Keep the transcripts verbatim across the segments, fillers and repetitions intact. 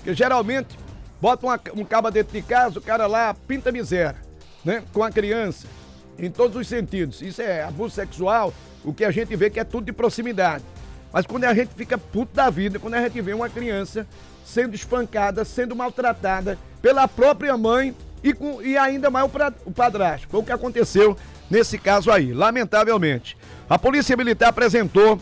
Porque geralmente bota uma, um cabo dentro de casa, o cara lá pinta miséria, né? Com a criança, em todos os sentidos. Isso é abuso sexual, o que a gente vê que é tudo de proximidade. Mas quando a gente fica puto da vida, quando a gente vê uma criança sendo espancada, sendo maltratada pela própria mãe e, com, e ainda mais o, pra, o padrasto. Foi o que aconteceu nesse caso aí, lamentavelmente. A Polícia Militar apresentou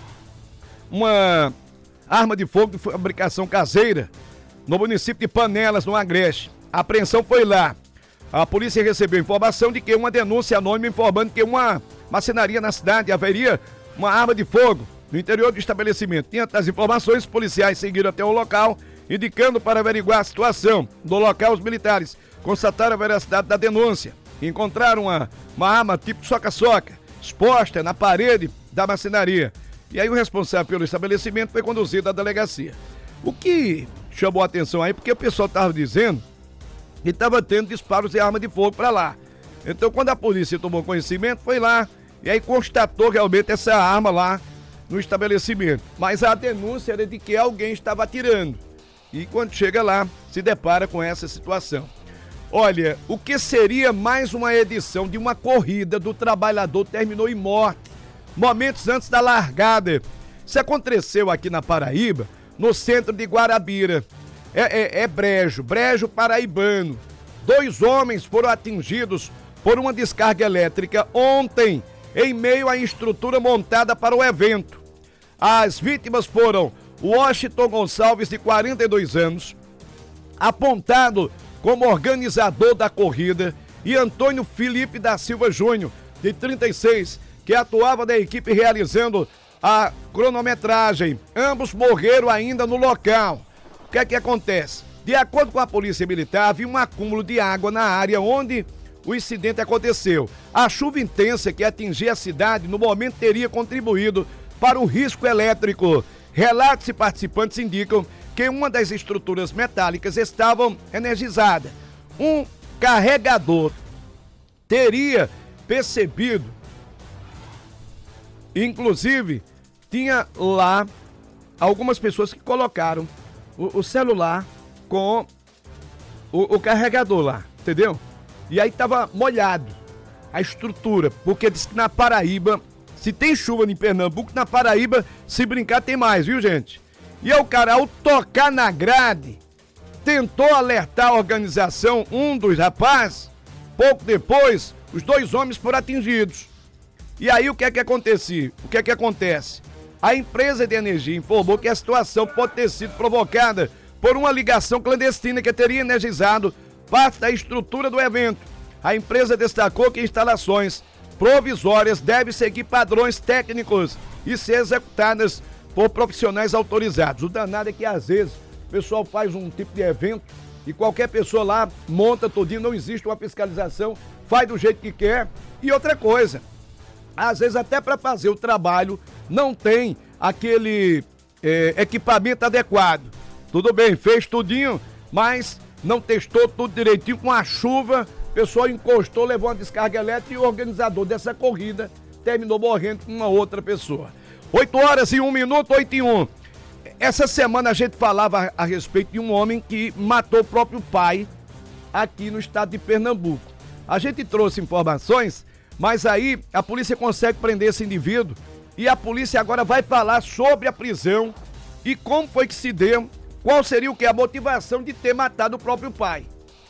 uma arma de fogo de fabricação caseira no município de Panelas, no Agreste. A apreensão foi lá. A polícia recebeu informação de que uma denúncia anônima informando que uma marcenaria na cidade haveria uma arma de fogo no interior do estabelecimento. Diante das informações, os policiais seguiram até o local, indicando para averiguar a situação. No local, os militares constataram a veracidade da denúncia. Encontraram uma, uma arma tipo soca-soca, exposta na parede da marcenaria. E aí o responsável pelo estabelecimento foi conduzido à delegacia. O que chamou a atenção aí, porque o pessoal estava dizendo que estava tendo disparos de arma de fogo para lá. Então, quando a polícia tomou conhecimento, foi lá e aí constatou realmente essa arma lá no estabelecimento. Mas a denúncia era de que alguém estava atirando. E quando chega lá, se depara com essa situação. Olha, o que seria mais uma edição de uma corrida do trabalhador terminou em morte, momentos antes da largada. Isso aconteceu aqui na Paraíba, no centro de Guarabira. É, é, é Brejo, Brejo paraibano. Dois homens foram atingidos por uma descarga elétrica ontem, em meio à estrutura montada para o evento. As vítimas foram Washington Gonçalves, de quarenta e dois anos, apontado como organizador da corrida, e Antônio Felipe da Silva Júnior, de trinta e seis, que atuava na equipe realizando a cronometragem. Ambos morreram ainda no local. O que é que acontece? De acordo com a Polícia Militar, havia um acúmulo de água na área onde o incidente aconteceu. A chuva intensa que atingia a cidade no momento teria contribuído para o risco elétrico. Relatos e participantes indicam que uma das estruturas metálicas estava energizada. Um carregador teria percebido, inclusive, tinha lá algumas pessoas que colocaram o, o celular com o, o carregador lá, entendeu? E aí tava molhado a estrutura, porque diz que na Paraíba, se tem chuva em Pernambuco, na Paraíba, se brincar, tem mais, viu, gente? E aí o cara, ao tocar na grade, tentou alertar a organização, um dos rapazes. Pouco depois, os dois homens foram atingidos. E aí o que é que acontecia? O que é que acontece? A empresa de energia informou que a situação pode ter sido provocada por uma ligação clandestina que teria energizado parte da estrutura do evento. A empresa destacou que instalações provisórias devem seguir padrões técnicos e ser executadas por profissionais autorizados. O danado é que às vezes o pessoal faz um tipo de evento e qualquer pessoa lá monta tudinho, não existe uma fiscalização, faz do jeito que quer. E outra coisa, às vezes até para fazer o trabalho não tem aquele é, equipamento adequado. Tudo bem, fez tudinho, mas não testou tudo direitinho, com a chuva, o pessoal encostou, levou uma descarga elétrica e o organizador dessa corrida terminou morrendo com uma outra pessoa. oito horas e um minuto, oito e um. Essa semana a gente falava a, a respeito de um homem que matou o próprio pai aqui no estado de Pernambuco. A gente trouxe informações, mas aí a polícia consegue prender esse indivíduo e a polícia agora vai falar sobre a prisão e como foi que se deu, qual seria o que? A motivação de ter matado o próprio pai.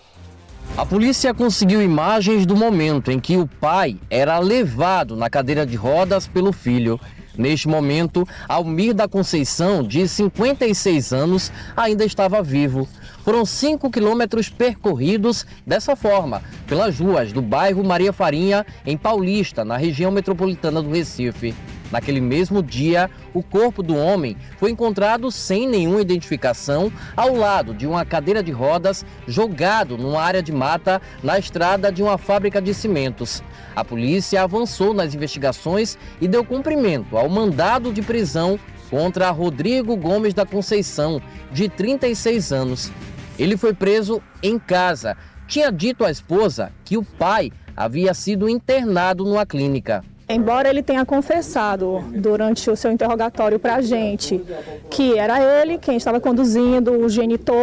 A polícia conseguiu imagens do momento em que o pai era levado na cadeira de rodas pelo filho. Neste momento, Almir da Conceição, de cinquenta e seis anos, ainda estava vivo. Foram cinco quilômetros percorridos dessa forma, pelas ruas do bairro Maria Farinha, em Paulista, na região metropolitana do Recife. Naquele mesmo dia, o corpo do homem foi encontrado sem nenhuma identificação ao lado de uma cadeira de rodas, jogado numa área de mata na estrada de uma fábrica de cimentos. A polícia avançou nas investigações e deu cumprimento ao mandado de prisão contra Rodrigo Gomes da Conceição, de trinta e seis anos. Ele foi preso em casa. Tinha dito à esposa que o pai havia sido internado numa clínica. Embora ele tenha confessado durante o seu interrogatório para a gente que era ele quem estava conduzindo o genitor,